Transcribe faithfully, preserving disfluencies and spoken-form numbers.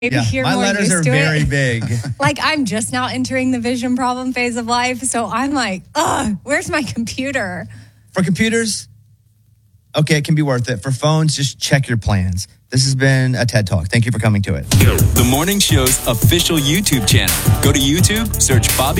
Maybe Yeah, you're my more letters used are to very it. big. Like, I'm just now entering the vision problem phase of life. So I'm like, ugh, where's my computer? For computers, okay, it can be worth it. For phones, just check your plans. This has been a TED Talk. Thank you for coming to it. The Morning Show's official YouTube channel. Go to YouTube, search Bobby